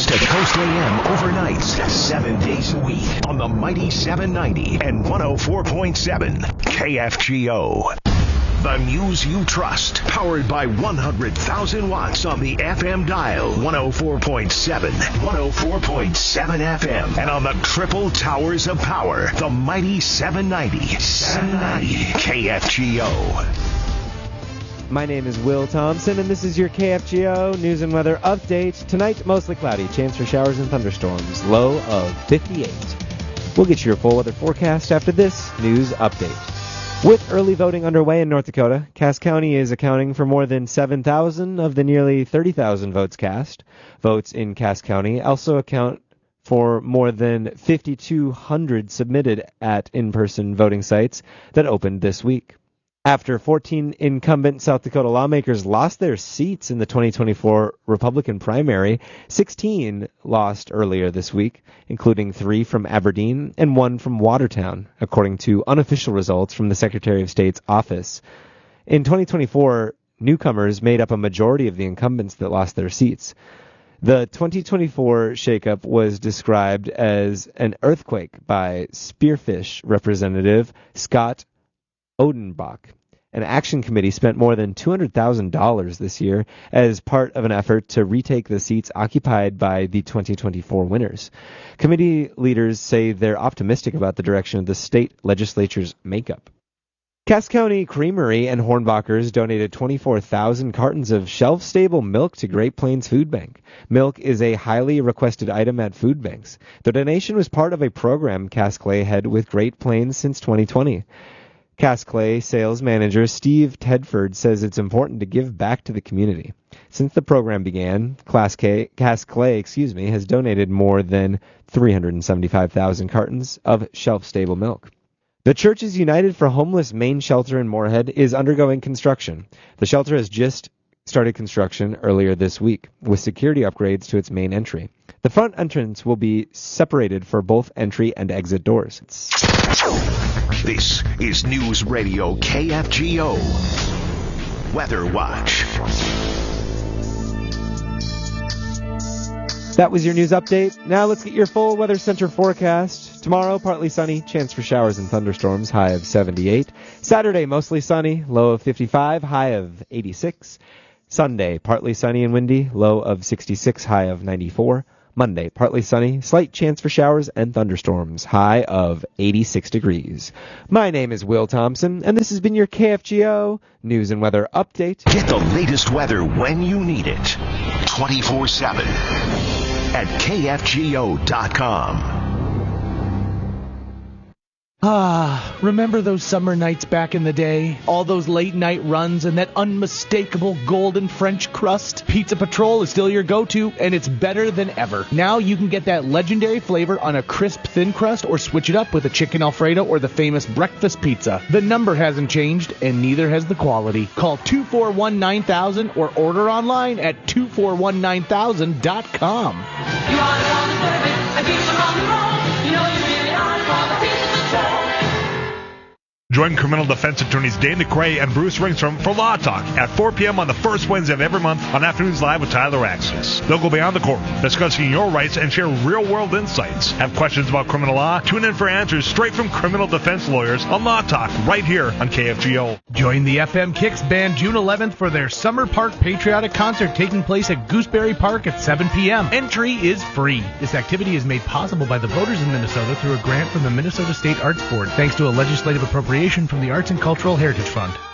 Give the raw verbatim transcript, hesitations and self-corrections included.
Coast to Coast A M overnights, seven days a week on the Mighty seven ninety and one oh four point seven K F G O. The news you trust, powered by one hundred thousand watts on the F M dial, one oh four point seven, one oh four point seven F M, and on the triple towers of power, the Mighty seven ninety, seven ninety K F G O. My name is Will Thompson, and this is your K F G O News and Weather Update. Tonight, mostly cloudy, chance for showers and thunderstorms, low of fifty-eight. We'll get you your full weather forecast after this news update. With early voting underway in North Dakota, Cass County is accounting for more than seven thousand of the nearly thirty thousand votes cast. Votes in Cass County also account for more than five thousand two hundred submitted at in-person voting sites that opened this week. After fourteen incumbent South Dakota lawmakers lost their seats in the twenty twenty-four Republican primary, sixteen lost earlier this week, including three from Aberdeen and one from Watertown, according to unofficial results from the Secretary of State's office. In twenty twenty-four, newcomers made up a majority of the incumbents that lost their seats. The twenty twenty-four shakeup was described as an earthquake by Spearfish representative Scott Odenbach. An action committee spent more than two hundred thousand dollars this year as part of an effort to retake the seats occupied by the twenty twenty-four winners. Committee leaders say they're optimistic about the direction of the state legislature's makeup. Cass County Creamery and Hornbachers donated twenty-four thousand cartons of shelf-stable milk to Great Plains Food Bank. Milk is a highly requested item at food banks. The donation was part of a program Cass Clay had with Great Plains since twenty twenty. Cass Clay sales manager Steve Tedford says it's important to give back to the community. Since the program began, Cass Clay, Cass Clay excuse me, has donated more than three hundred seventy-five thousand cartons of shelf-stable milk. The Churches United for Homeless main shelter in Moorhead is undergoing construction. The shelter has just started construction earlier this week, with security upgrades to its main entry. The front entrance will be separated for both entry and exit doors. This is News Radio K F G O Weather Watch. That was your news update. Now let's get your full Weather Center forecast. Tomorrow, partly sunny, chance for showers and thunderstorms, high of seventy-eight. Saturday, mostly sunny, low of fifty-five, high of eighty-six. Sunday, partly sunny and windy, low of sixty-six, high of ninety-four. Monday, partly sunny, slight chance for showers and thunderstorms, high of eighty-six degrees. My name is Will Thompson, and this has been your K F G O News and Weather Update. Get the latest weather when you need it, twenty-four seven at K F G O dot com. Ah, remember those summer nights back in the day? All those late night runs and that unmistakable golden French crust? Pizza Patrol is still your go-to, and it's better than ever. Now you can get that legendary flavor on a crisp thin crust, or switch it up with a chicken Alfredo or the famous breakfast pizza. The number hasn't changed, and neither has the quality. Call two four one nine thousand or order online at two four one nine thousand dot com. You are the one deserving, a pizza on the roll. You know you really are for the Pizza Patrol. Join criminal defense attorneys Dane McRae and Bruce Ringstrom for Law Talk at four p.m. on the first Wednesday of every month on Afternoons Live with Tyler Axis. They'll go beyond the courtroom, discussing your rights and share real-world insights. Have questions about criminal law? Tune in for answers straight from criminal defense lawyers on Law Talk right here on K F G O. Join the F M Kicks Band June eleventh for their Summer Park Patriotic Concert taking place at Gooseberry Park at seven p.m. Entry is free. This activity is made possible by the voters in Minnesota through a grant from the Minnesota State Arts Board, thanks to a legislative appropriation from the Arts and Cultural Heritage Fund.